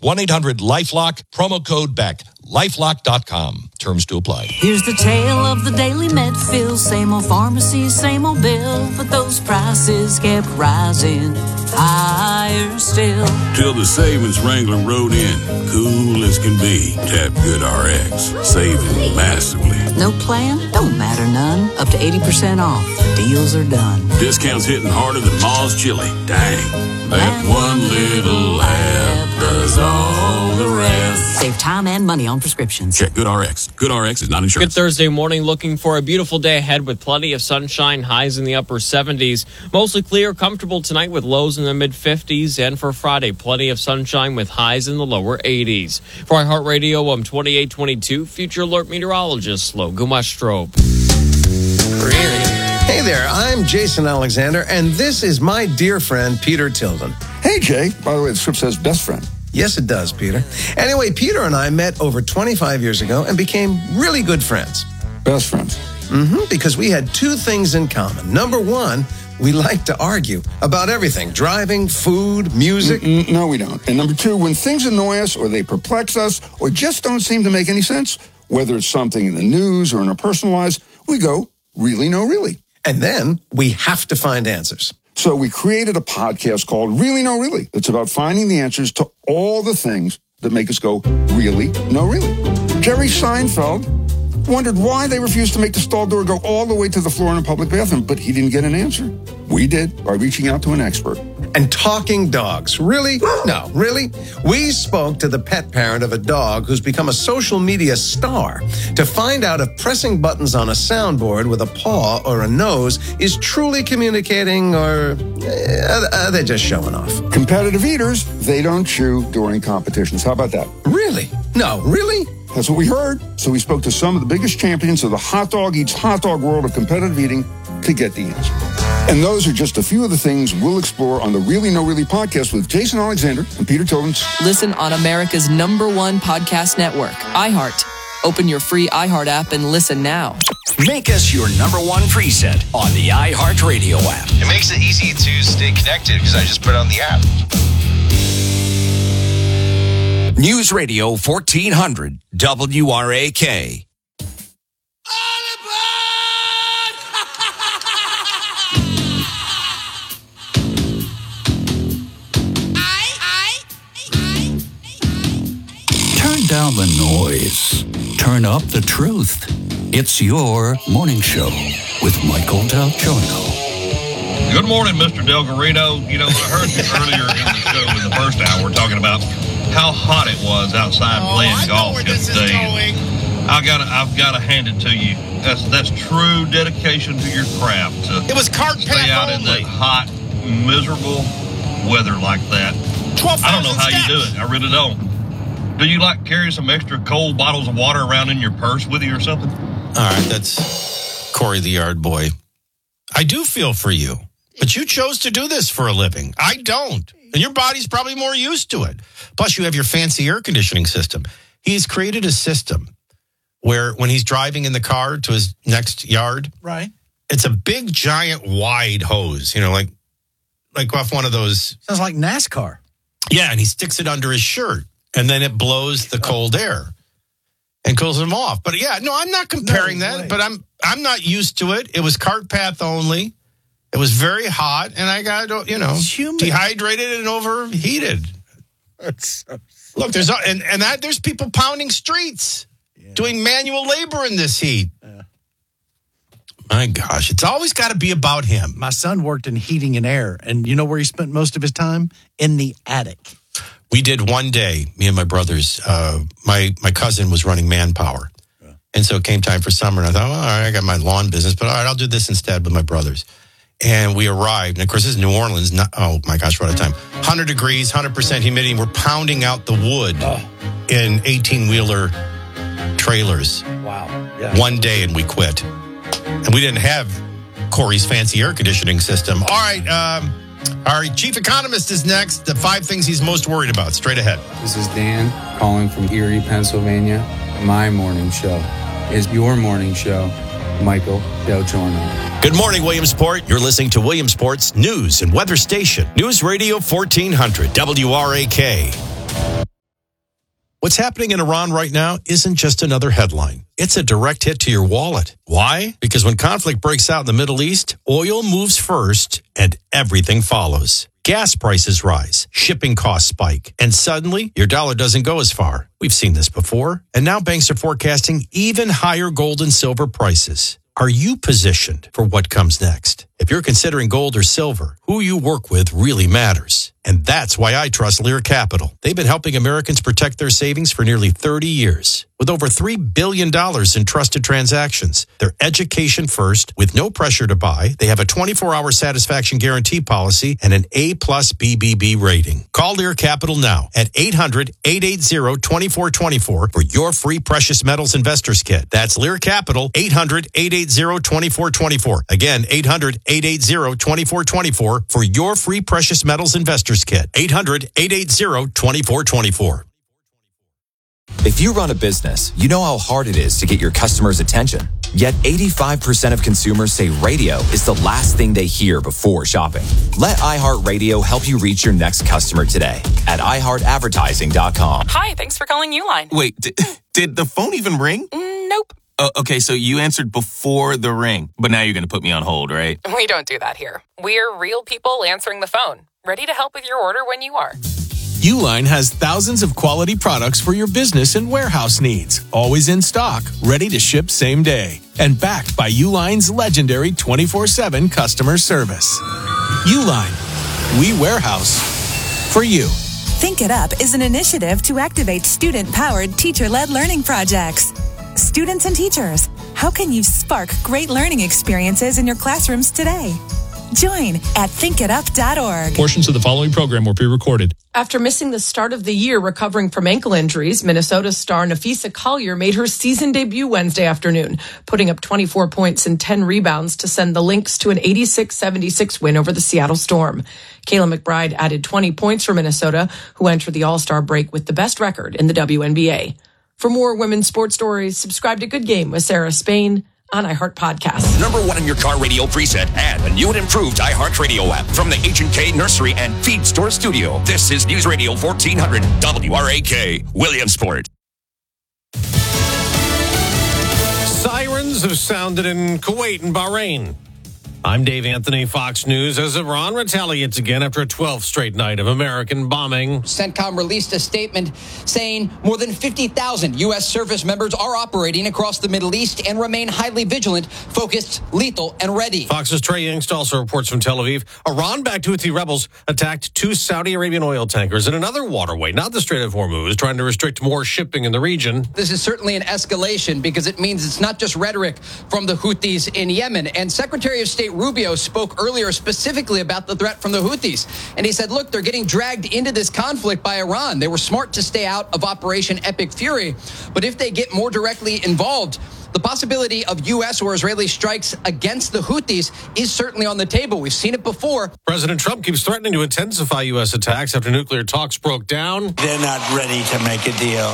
1-800-LifeLock, promo code BECK, lifelock.com. Terms to apply. Here's the tale of the daily Medfill. Same old pharmacy, same old bill, but those prices kept rising higher still. Till the savings Wrangler rode in, cool as can be. Tap Good RX, saving massively. No plan? Don't matter none. Up to 80% off. Deals are done. Discounts hitting harder than Ma's chili. Dang, that one little app does all the rest. Save time and money on prescriptions. Check Good RX. Good RX is not insurance. Good Thursday morning. Looking for a beautiful day ahead with plenty of sunshine, highs in the upper 70s. Mostly clear, comfortable tonight with lows in the mid-50s. And for Friday, plenty of sunshine with highs in the lower 80s. For iHeartRadio, I'm 2822 Future Alert Meteorologist Logan Westrope. Hey there, I'm Jason Alexander, and this is my dear friend, Peter Tilden. Hey, Jay. By the way, the script says best friend. Yes, it does, Peter. Anyway, Peter and I met over 25 years ago and became really good friends. Best friends. Because we had two things in common. Number one, we like to argue about everything. Driving, food, music. No, we don't. And number two, when things annoy us or they perplex us or just don't seem to make any sense, whether it's something in the news or in our personal lives, we go, really, no, really. And then we have to find answers. So we created a podcast called Really, No, Really. It's about finding the answers to all the things that make us go, really, no, really. Jerry Seinfeld wondered why they refused to make the stall door go all the way to the floor in a public bathroom, but he didn't get an answer. We did by reaching out to an expert. And talking dogs. Really? No, really? We spoke to the pet parent of a dog who's become a social media star to find out if pressing buttons on a soundboard with a paw or a nose is truly communicating, or are they just showing off? Competitive eaters, they don't chew during competitions. How about that? Really? No, really? That's what we heard. So we spoke to some of the biggest champions of the hot dog eats hot dog world of competitive eating to get the answer. And those are just a few of the things we'll explore on the Really No Really podcast with Jason Alexander and Peter Tilden. Listen on America's #1 podcast network, iHeart. Open your free iHeart app and listen now. Make us your #1 preset on the iHeart Radio app. It makes it easy to stay connected because I just put it on the app. News Radio 1400 WRAK. Turn down the noise. Turn up the truth. It's your morning show with Michael Del Giorno. Good morning, Mr. Del Garrido. You know, I heard you earlier in the show in the first hour talking about how hot it was outside playing golf yesterday. I've got to hand it to you. That's true dedication to your craft. It was cart stay out only. in that hot, miserable weather like that. I don't know how you do it. I really don't. Do you carry some extra cold bottles of water around in your purse with you or something? All right, that's Corey the Yard Boy. I do feel for you, but you chose to do this for a living. I don't. And your body's probably more used to it. Plus, you have your fancy air conditioning system. He's created a system where when he's driving in the car to his next yard, right, it's a big, giant, wide hose, like off one of those. Sounds like NASCAR. Yeah, and he sticks it under his shirt, and then it blows the cold air and cools him off. But yeah, no, I'm not comparing that, but I'm not used to it. It was cart path only. It was very hot, and I got, dehydrated and overheated. Look, there's people pounding streets, doing manual labor in this heat. Yeah. My gosh, it's always got to be about him. My son worked in heating and air, and you know where he spent most of his time? In the attic. We did one day, me and my brothers. My cousin was running Manpower. Yeah. And so it came time for summer, and I thought, all right, I got my lawn business, but all right, I'll do this instead with my brothers. And we arrived, and of course, this is New Orleans. Oh, my gosh, what a time. 100 degrees, 100% humidity. We're pounding out the wood in 18-wheeler trailers. Wow. Yeah. One day, and we quit. And we didn't have Corey's fancy air conditioning system. All right, our chief economist is next. The 5 things he's most worried about. Straight ahead. This is Dan calling from Erie, Pennsylvania. My morning show is your morning show, Michael Del Giorno. Good morning, Williamsport. You're listening to Williamsport's news and weather station. News Radio 1400 WRAK. What's happening in Iran right now isn't just another headline. It's a direct hit to your wallet. Why? Because when conflict breaks out in the Middle East, oil moves first and everything follows. Gas prices rise, shipping costs spike, and suddenly your dollar doesn't go as far. We've seen this before, and now banks are forecasting even higher gold and silver prices. Are you positioned for what comes next? If you're considering gold or silver, who you work with really matters. And that's why I trust Lear Capital. They've been helping Americans protect their savings for nearly 30 years. With over $3 billion in trusted transactions, they're education first with no pressure to buy. They have a 24-hour satisfaction guarantee policy and an A+ BBB rating. Call Lear Capital now at 800-880-2424 for your free precious metals investors kit. That's Lear Capital, 800-880-2424. Again, 800-880-2424 for your free precious metals investors kit. 800-880-2424. If you run a business, you know how hard it is to get your customers' attention. Yet 85% of consumers say radio is the last thing they hear before shopping. Let iHeartRadio help you reach your next customer today at iHeartAdvertising.com. Hi, thanks for calling Uline. Wait, did the phone even ring? Nope. Okay, so you answered before the ring, but now you're going to put me on hold, right? We don't do that here. We're real people answering the phone, ready to help with your order when you are. Uline has thousands of quality products for your business and warehouse needs, always in stock, ready to ship same day, and backed by Uline's legendary 24/7 customer service. Uline, we warehouse for you. Think It Up is an initiative to activate student-powered, teacher-led learning projects. Students and teachers, how can you spark great learning experiences in your classrooms today? Join at thinkitup.org. Portions of the following program were pre-recorded. After missing the start of the year recovering from ankle injuries, Minnesota star Nafisa Collier made her season debut Wednesday afternoon, putting up 24 points and 10 rebounds to send the Lynx to an 86-76 win over the Seattle Storm. Kayla McBride added 20 points for Minnesota, who entered the All-Star break with the best record in the WNBA. For more women's sports stories, subscribe to Good Game with Sarah Spain on iHeart Podcasts. #1 in your car radio preset and a new and improved iHeart Radio app from the H&K Nursery and Feed Store Studio. This is News Radio 1400 WRAK, Williamsport. Sirens have sounded in Kuwait and Bahrain. I'm Dave Anthony, Fox News, as Iran retaliates again after a 12th straight night of American bombing. CENTCOM released a statement saying more than 50,000 U.S. service members are operating across the Middle East and remain highly vigilant, focused, lethal, and ready. Fox's Trey Yingst also reports from Tel Aviv. Iran-backed Houthi rebels attacked 2 Saudi Arabian oil tankers in another waterway, not the Strait of Hormuz, trying to restrict more shipping in the region. This is certainly an escalation because it means it's not just rhetoric from the Houthis in Yemen. And Secretary of State Rubio spoke earlier specifically about the threat from the Houthis. And he said, look, they're getting dragged into this conflict by Iran. They were smart to stay out of Operation Epic Fury. But if they get more directly involved, the possibility of U.S. or Israeli strikes against the Houthis is certainly on the table. We've seen it before. President Trump keeps threatening to intensify U.S. attacks after nuclear talks broke down. They're not ready to make a deal.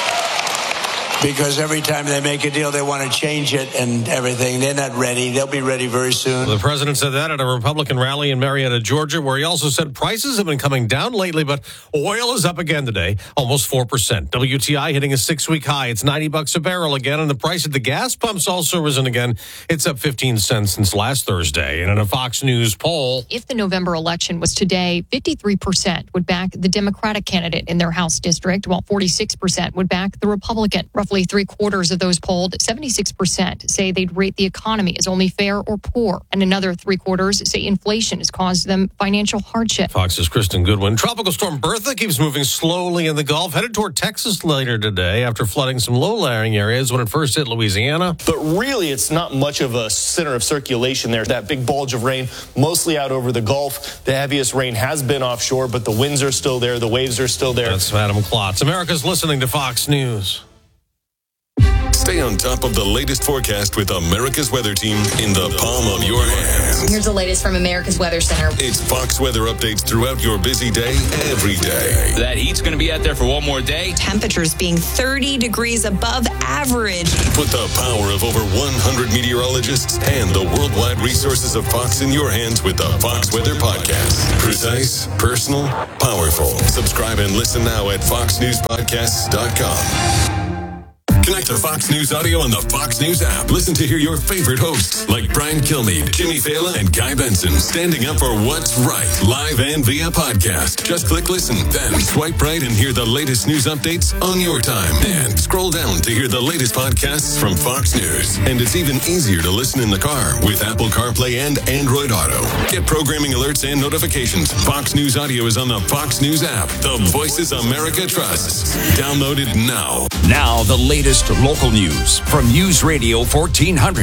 Because every time they make a deal, they want to change it and everything. They're not ready. They'll be ready very soon. The president said that at a Republican rally in Marietta, Georgia, where he also said prices have been coming down lately, but oil is up again today, almost 4%. WTI hitting a 6-week high. It's $90 a barrel again, and the price at the gas pumps also risen again. It's up 15 cents since last Thursday. And in a Fox News poll, if the November election was today, 53% would back the Democratic candidate in their House district, while 46% would back the Republican. Roughly 3/4 of those polled, 76%, say they'd rate the economy as only fair or poor. And another 3/4 say inflation has caused them financial hardship. Fox's Kristen Goodwin. Tropical storm Bertha keeps moving slowly in the Gulf, headed toward Texas later today after flooding some low-lying areas when it first hit Louisiana. But really, it's not much of a center of circulation there. That big bulge of rain, mostly out over the Gulf. The heaviest rain has been offshore, but the winds are still there. The waves are still there. That's Adam Klotz. America's listening to Fox News. Stay on top of the latest forecast with America's Weather Team in the palm of your hands. Here's the latest from America's Weather Center. It's Fox weather updates throughout your busy day, every day. That heat's going to be out there for one more day. Temperatures being 30 degrees above average. Put the power of over 100 meteorologists and the worldwide resources of Fox in your hands with the Fox Weather Podcast. Precise, personal, powerful. Subscribe and listen now at foxnewspodcasts.com. Connect to Fox News Audio on the Fox News app. Listen to hear your favorite hosts like Brian Kilmeade, Jimmy Fallon, and Guy Benson standing up for what's right, live and via podcast. Just click listen, then swipe right and hear the latest news updates on your time. And scroll down to hear the latest podcasts from Fox News. And it's even easier to listen in the car with Apple CarPlay and Android Auto. Get programming alerts and notifications. Fox News Audio is on the Fox News app. The voices America trusts. Download it now. Now, the latest local news from News Radio 1400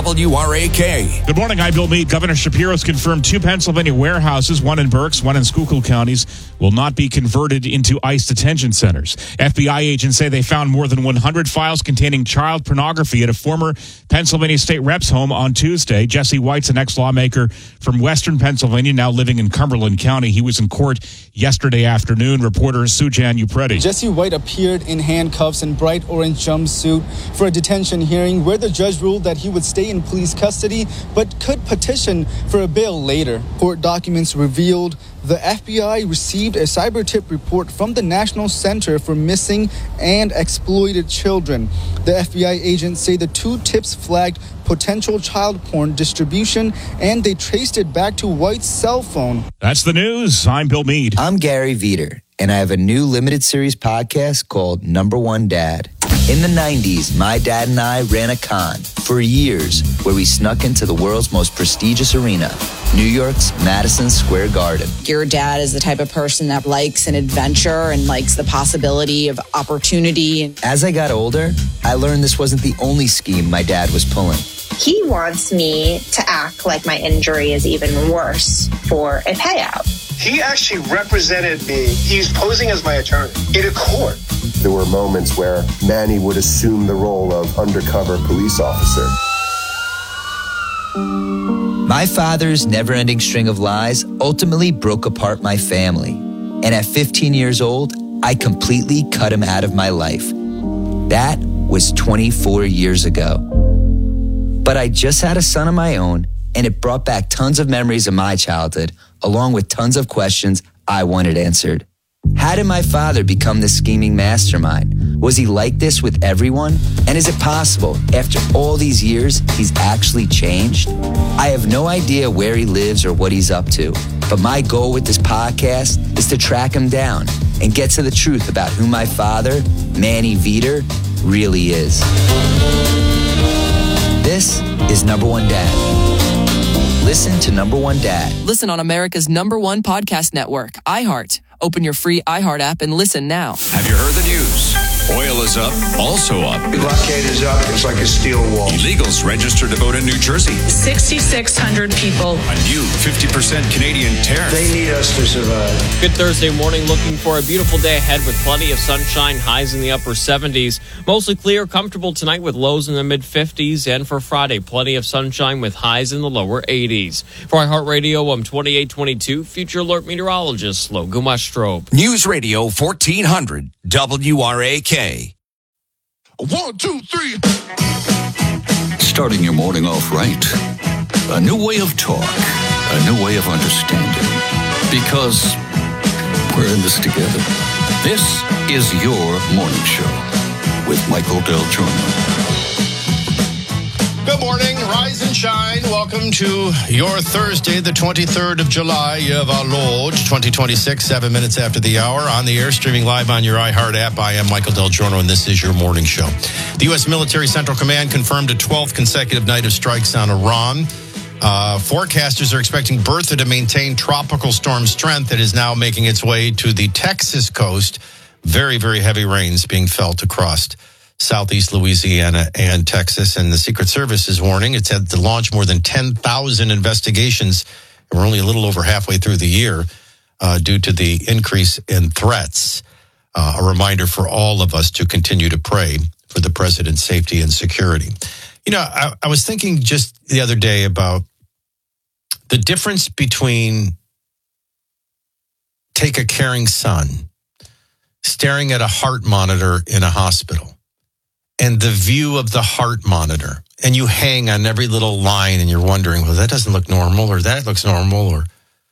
WRAK. Good morning. I'm Bill Meade. Governor Shapiro's confirmed 2 Pennsylvania warehouses, one in Berks, one in Schuylkill counties, will not be converted into ICE detention centers. FBI agents say they found more than 100 files containing child pornography at a former Pennsylvania state rep's home on Tuesday. Jesse White's an ex-lawmaker from Western Pennsylvania, now living in Cumberland County. He was in court yesterday afternoon. Reporter Sujan Upreti. Jesse White appeared in handcuffs and bright orange jumpsuit for a detention hearing where the judge ruled that he would stay in police custody but could petition for a bail later. Court documents revealed the FBI received a cyber tip report from the National Center for Missing and Exploited Children. The FBI agents say the 2 tips flagged potential child porn distribution, and they traced it back to White's cell phone. That's the news. I'm Bill Meade. I'm Gary Veter, and I have a new limited series podcast called Number One Dad. In the 90s, my dad and I ran a con for years where we snuck into the world's most prestigious arena, New York's Madison Square Garden. Your dad is the type of person that likes an adventure and likes the possibility of opportunity. As I got older, I learned this wasn't the only scheme my dad was pulling. He wants me to act like my injury is even worse for a payout. He actually represented me. He was posing as my attorney in a court. There were moments where Manny would assume the role of undercover police officer. My father's never-ending string of lies ultimately broke apart my family. And at 15 years old, I completely cut him out of my life. That was 24 years ago. But I just had a son of my own, and it brought back tons of memories of my childhood, along with tons of questions I wanted answered. How did my father become this scheming mastermind? Was he like this with everyone? And is it possible, after all these years, he's actually changed? I have no idea where he lives or what he's up to, but my goal with this podcast is to track him down and get to the truth about who my father, Manny Veter, really is. This is Number One Dad. Listen to Number One Dad. Listen on America's #1 podcast network, iHeart. Open your free iHeart app and listen now. Have you heard the news? Oil is up, also up. The blockade is up. It's like a steel wall. Illegals registered to vote in New Jersey. 6,600 people. A new 50% Canadian tariff. They need us to survive. Good Thursday morning. Looking for a beautiful day ahead with plenty of sunshine, highs in the upper 70s. Mostly clear, comfortable tonight with lows in the mid-50s. And for Friday, plenty of sunshine with highs in the lower 80s. For iHeartRadio, I'm 2822 Future Alert Meteorologist Logan Westrobe. News Radio 1400 WRAK. 1, 2, 3. Starting your morning off right. A new way of talk. A new way of understanding. Because we're in this together. This is your morning show with Michael Del Giorno. Good morning, rise and shine. Welcome to your Thursday, the 23rd of July of our Lord, 2026, 7 minutes after the hour. On the air, streaming live on your iHeart app. I am Michael Del Giorno, and this is your morning show. The U.S. Military Central Command confirmed a 12th consecutive night of strikes on Iran. Forecasters are expecting Bertha to maintain tropical storm strength that is now making its way to the Texas coast. Very, very heavy rains being felt across southeast Louisiana and Texas. And the Secret Service is warning it's had to launch more than 10,000 investigations. And we're only a little over halfway through the year due to the increase in threats. A reminder for all of us to continue to pray for for the president's safety and security. You know, I was thinking just the other day about the difference between take a caring son staring at a heart monitor in a hospital and the view of the heart monitor. And you hang on every little line and you're wondering, well, that doesn't look normal or that looks normal.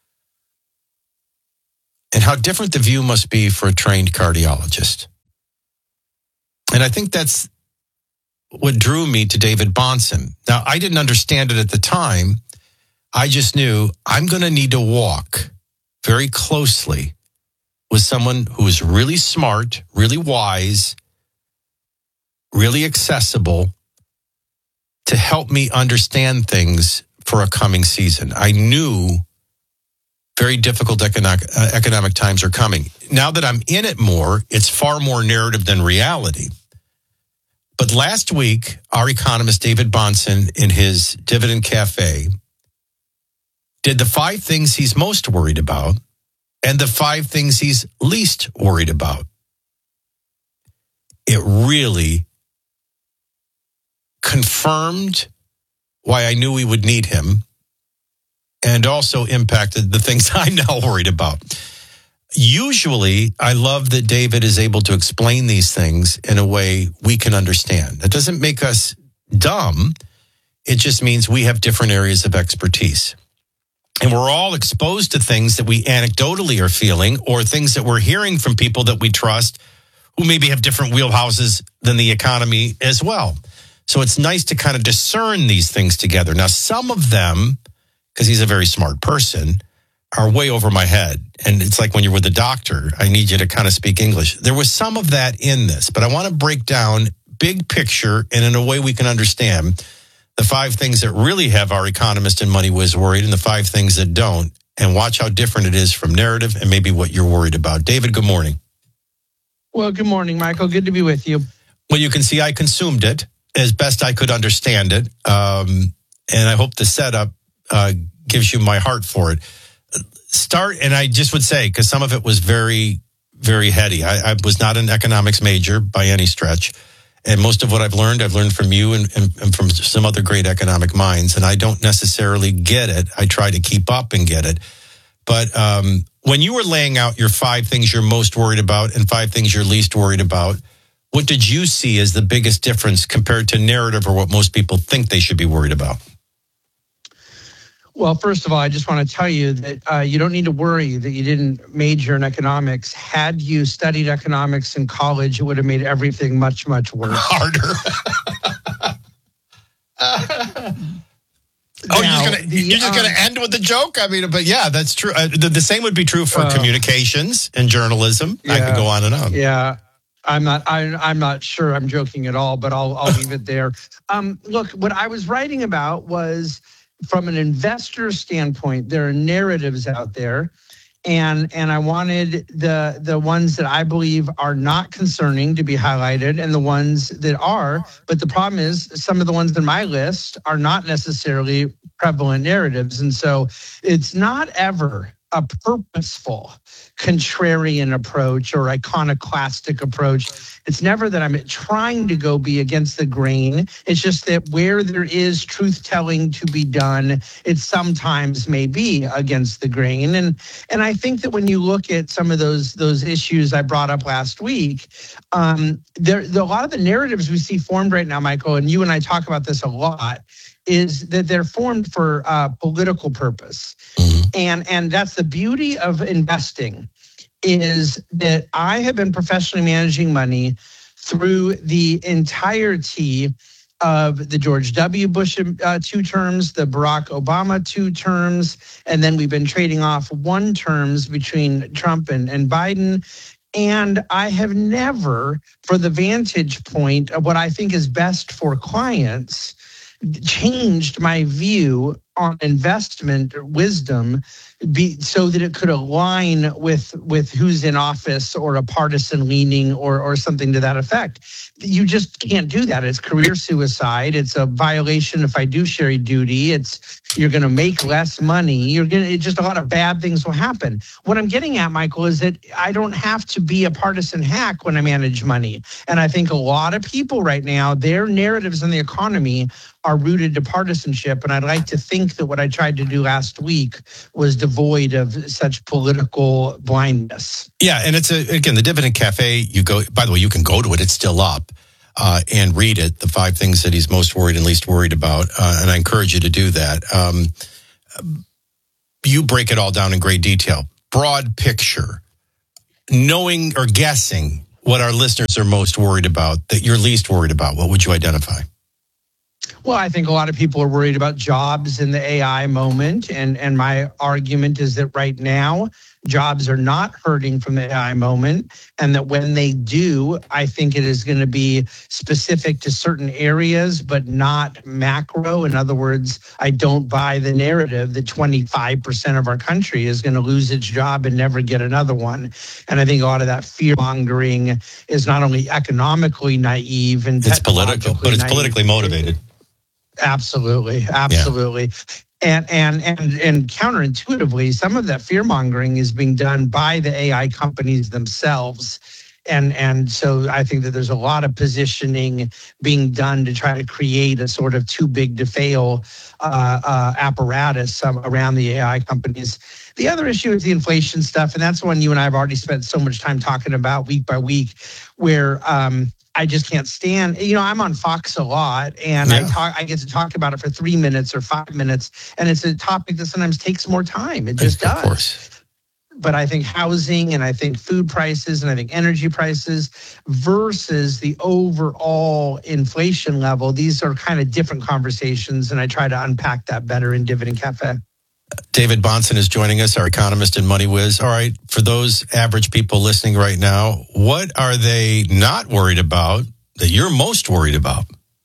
And how different the view must be for a trained cardiologist. And I think that's what drew me to David Bahnsen. Now, I didn't understand it at the time. I just knew I'm going to need to walk very closely with someone who is really smart, really wise, really accessible to help me understand things for a coming season. I knew very difficult economic times are coming. Now that I'm in it more, it's far more narrative than reality. But last week, our economist David Bahnsen in his Dividend Cafe did the 5 things he's most worried about and the 5 things he's least worried about. It really confirmed why I knew we would need him and also impacted the things I'm now worried about. Usually, I love that David is able to explain these things in a way we can understand. That doesn't make us dumb. It just means we have different areas of expertise. And we're all exposed to things that we anecdotally are feeling or things that we're hearing from people that we trust who maybe have different wheelhouses than the economy as well. So it's nice to kind of discern these things together. Now, some of them, because he's a very smart person, are way over my head. And it's like when you're with a doctor, I need you to kind of speak English. There was some of that in this, but I want to break down big picture and in a way we can understand the 5 things that really have our economist and Money Whiz worried and the 5 things that don't, and watch how different it is from narrative and maybe what you're worried about. David, good morning. Well, good morning, Michael. Good to be with you. Well, you can see I consumed it as best I could understand it. And I hope the setup gives you my heart for it. And I just would say, because some of it was very, very heady. I was not an economics major by any stretch. And most of what I've learned from you and from some other great economic minds. And I don't necessarily get it. I try to keep up and get it. But when you were laying out your 5 things you're most worried about and 5 things you're least worried about, what did you see as the biggest difference compared to narrative or what most people think they should be worried about? Well, first of all, I just want to tell you that you don't need to worry that you didn't major in economics. Had you studied economics in college, it would have made everything much, much worse. Harder. You're just going to end with the joke? I mean, but yeah, that's true. The same would be true for communications and journalism. Yeah, I could go on and on. Yeah. I'm not sure I'm joking at all, but I'll leave it there. Look, what I was writing about was from an investor standpoint, there are narratives out there, and I wanted the ones that I believe are not concerning to be highlighted and the ones that are. But the problem is some of the ones in my list are not necessarily prevalent narratives. And so it's not ever a purposeful contrarian approach or iconoclastic approach. It's never that I'm trying to go be against the grain. It's just that where there is truth-telling to be done, it sometimes may be against the grain. And I think that when you look at some of those issues I brought up last week, there a lot of the narratives we see formed right now, Michael, and you and I talk about this a lot, is that they're formed for political purpose. And that's the beauty of investing, is that I have been professionally managing money through the entirety of the George W. Bush 2 terms, the Barack Obama 2 terms, and then we've been trading off 1 terms between Trump and Biden. And I have never, for the vantage point of what I think is best for clients, changed my view on investment wisdom so that it could align with who's in office or a partisan leaning or something to that effect. You just can't do that. It's career suicide. It's a violation of fiduciary duty. You're going to make less money. Just a lot of bad things will happen. What I'm getting at, Michael, is that I don't have to be a partisan hack when I manage money. And I think a lot of people right now, their narratives in the economy are rooted to partisanship. And I'd like to think that what I tried to do last week was devoid of such political blindness. Yeah, and it's again, the Dividend Cafe, you go, by the way, you can go to it, it's still up, and read it, the 5 things that he's most worried and least worried about, and I encourage you to do that. You break it all down in great detail. Broad picture, knowing or guessing what our listeners are most worried about, that you're least worried about, what would you identify? Well, I think a lot of people are worried about jobs in the AI moment. And my argument is that right now, jobs are not hurting from the AI moment. And that when they do, I think it is going to be specific to certain areas, but not macro. In other words, I don't buy the narrative that 25% of our country is going to lose its job and never get another one. And I think a lot of that fear mongering is not only economically naive and it's political, but it's politically motivated. Absolutely. And counterintuitively, some of that fear mongering is being done by the AI companies themselves. And so I think that there's a lot of positioning being done to try to create a sort of too big to fail apparatus around the AI companies. The other issue is the inflation stuff. And that's one you and I have already spent so much time talking about week by week, where I just can't stand. I'm on Fox a lot, and I get to talk about it for 3 minutes or 5 minutes, and it's a topic that sometimes takes more time. It just does. Of course. But I think housing, and I think food prices, and I think energy prices versus the overall inflation level, these are kind of different conversations, and I try to unpack that better in Dividend Cafe. David Bahnsen is joining us, our economist in Money Whiz. All right, for those average people listening right now, what are they not worried about that you're most worried about?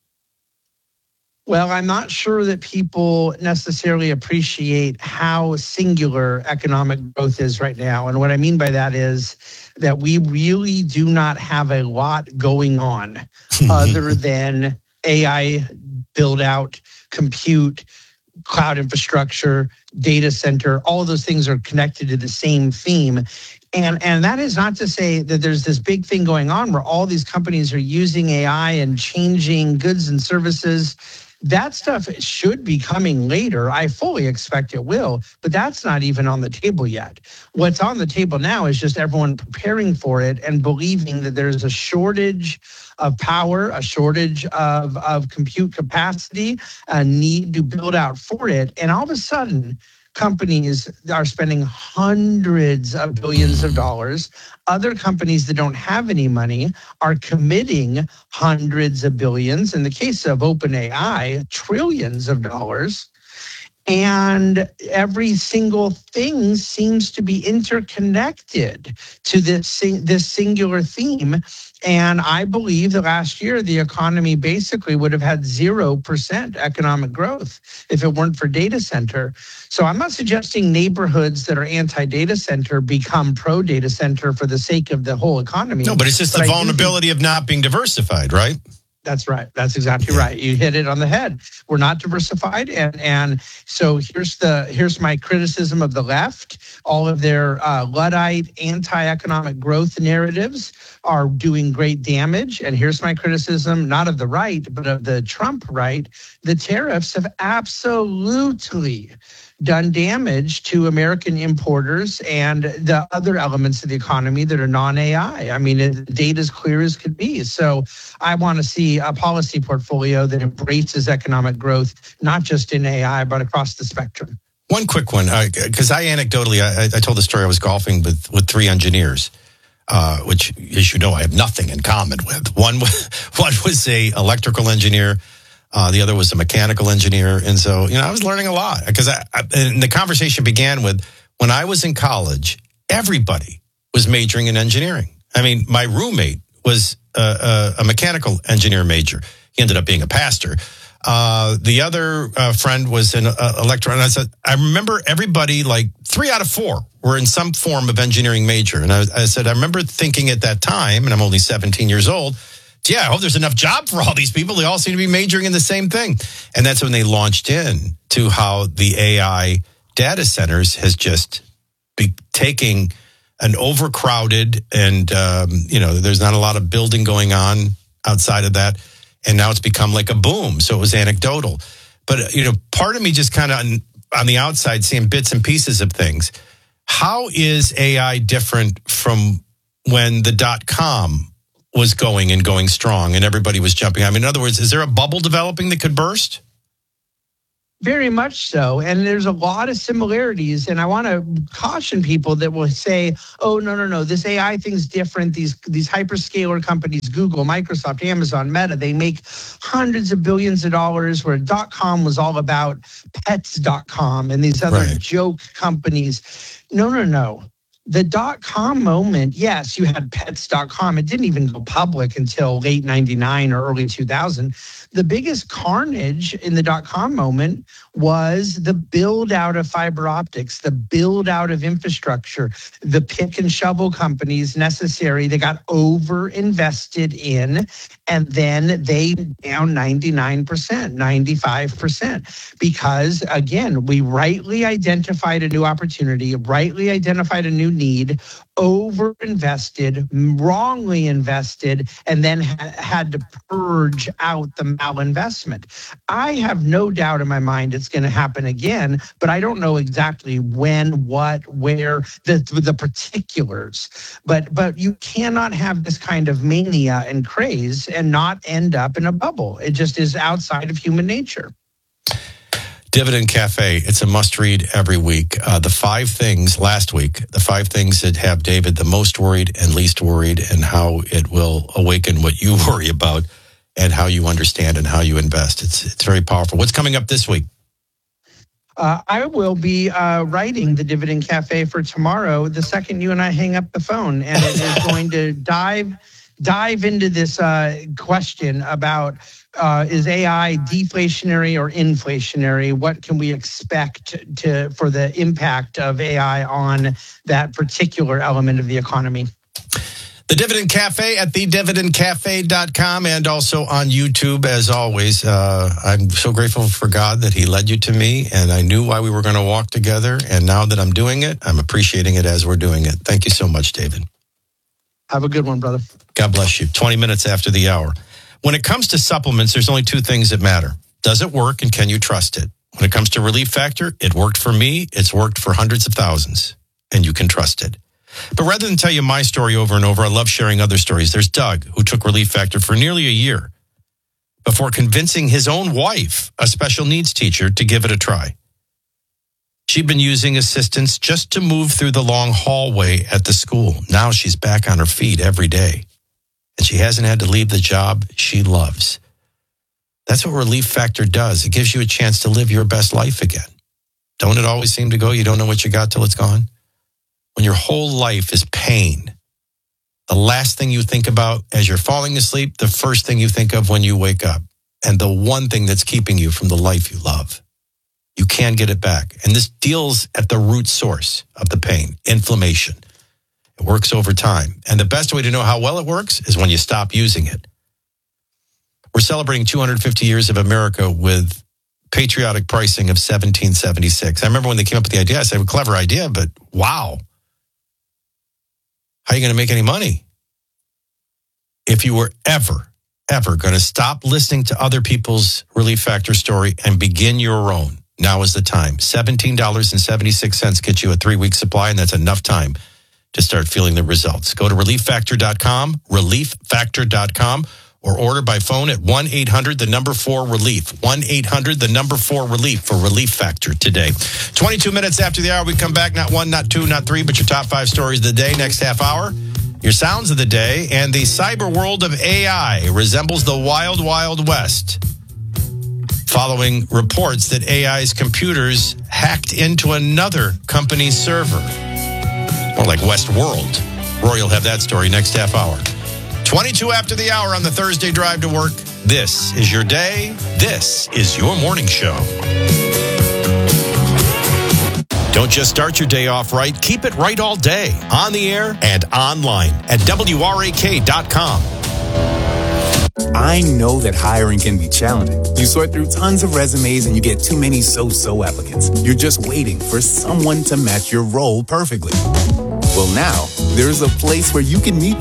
Well, I'm not sure that people necessarily appreciate how singular economic growth is right now. And what I mean by that is that we really do not have a lot going on other than AI build out, compute, cloud infrastructure, data center. All of those things are connected to the same theme. And that is not to say that there's this big thing going on where all these companies are using AI and changing goods and services. That stuff should be coming later. I fully expect it will, but that's not even on the table yet. What's on the table now is just everyone preparing for it and believing that there's a shortage of power, a shortage of compute capacity, a need to build out for it. And all of a sudden, companies are spending hundreds of billions of dollars. Other companies that don't have any money are committing hundreds of billions. In the case of OpenAI, trillions of dollars. And every single thing seems to be interconnected to this singular theme. And I believe that last year, the economy basically would have had 0% economic growth if it weren't for data center. So I'm not suggesting neighborhoods that are anti-data center become pro-data center for the sake of the whole economy. No, but it's just the vulnerability of not being diversified, right? That's right. That's exactly right. You hit it on the head. We're not diversified. And so here's my criticism of the left. All of their Luddite anti-economic growth narratives are doing great damage. And here's my criticism, not of the right, but of the Trump right. The tariffs have absolutely done damage to American importers and the other elements of the economy that are non-AI. I mean, the data is clear as could be. So I want to see a policy portfolio that embraces economic growth, not just in AI, but across the spectrum. One quick one, because I told the story I was golfing with 3 engineers, which, as you know, I have nothing in common with. One was a electrical engineer. The other was a mechanical engineer. And so, I was learning a lot because and the conversation began with when I was in college, everybody was majoring in engineering. I mean, my roommate was a mechanical engineer major. He ended up being a pastor. The other friend was an electron. And I said, I remember everybody, like 3 out of 4 were in some form of engineering major. And I said, I remember thinking at that time, and I'm only 17 years old, yeah, I hope there's enough job for all these people. They all seem to be majoring in the same thing. And that's when they launched in to how the AI data centers has just be taking an overcrowded and, there's not a lot of building going on outside of that. And now it's become like a boom. So it was anecdotal. But, part of me just kind of on the outside seeing bits and pieces of things. How is AI different from when the .com was going strong and everybody was jumping? I mean, in other words, is there a bubble developing that could burst? Very much so. And there's a lot of similarities. And I want to caution people that will say, oh, no, this AI thing's different. These hyperscaler companies, Google, Microsoft, Amazon, Meta, they make hundreds of billions of dollars, where .com was all about pets.com and these other joke companies. No. The .com moment, yes, you had pets.com. It didn't even go public until late 99 or early 2000. The biggest carnage in the .com moment was the build out of fiber optics, the build out of infrastructure, the pick and shovel companies necessary. They got over invested in, and then they down 99%, 95%. Because again, we rightly identified a new opportunity, rightly identified a new need, over-invested, wrongly invested, and then had to purge out the malinvestment. I have no doubt in my mind it's going to happen again, but I don't know exactly when, what, where, the particulars. But you cannot have this kind of mania and craze and not end up in a bubble. It just is outside of human nature. Dividend Cafe, it's a must-read every week. The 5 things last week, the 5 things that have David the most worried and least worried, and how it will awaken what you worry about and how you understand and how you invest. It's very powerful. What's coming up this week? I will be writing the Dividend Cafe for tomorrow, the second you and I hang up the phone, and it is going to dive into this question about is AI deflationary or inflationary? What can we expect for the impact of AI on that particular element of the economy? The Dividend Cafe at thedividendcafe.com and also on YouTube, as always. I'm so grateful for God that he led you to me, and I knew why we were going to walk together. And now that I'm doing it, I'm appreciating it as we're doing it. Thank you so much, David. Have a good one, brother. God bless you. 20 minutes after the hour. When it comes to supplements, there's only 2 things that matter. Does it work, and can you trust it? When it comes to Relief Factor, it worked for me. It's worked for hundreds of thousands, and you can trust it. But rather than tell you my story over and over, I love sharing other stories. There's Doug, who took Relief Factor for nearly a year before convincing his own wife, a special needs teacher, to give it a try. She'd been using assistance just to move through the long hallway at the school. Now she's back on her feet every day. And she hasn't had to leave the job she loves. That's what Relief Factor does. It gives you a chance to live your best life again. Don't it always seem to go, you don't know what you got till it's gone? When your whole life is pain, the last thing you think about as you're falling asleep, the first thing you think of when you wake up, and the one thing that's keeping you from the life you love. You can get it back. And this deals at the root source of the pain, inflammation. It works over time. And the best way to know how well it works is when you stop using it. We're celebrating 250 years of America with patriotic pricing of $17.76. I remember when they came up with the idea, I said, well, clever idea, but wow. How are you going to make any money? If you were ever going to stop listening to other people's Relief Factor story and begin your own, now is the time. $17.76 gets you a 3-week supply, and that's enough time to start feeling the results. Go to relieffactor.com, relieffactor.com, or order by phone at 1-800-4-RELIEF. 1-800-4-RELIEF for Relief Factor today. 22 minutes after the hour, we come back. Not 1, not 2, not 3, but your top 5 stories of the day. Next half hour, your sounds of the day. And the cyber world of AI resembles the wild, wild west, following reports that AI's computers hacked into another company's server. More like Westworld. Rory will have that story next half hour. 22 after the hour on the Thursday drive to work. This is your day. This is your morning show. Don't just start your day off right. Keep it right all day. On the air and online at WRAK.com. I know that hiring can be challenging. You sort through tons of resumes and you get too many so-so applicants. You're just waiting for someone to match your role perfectly. Well, now, there's a place where you can meet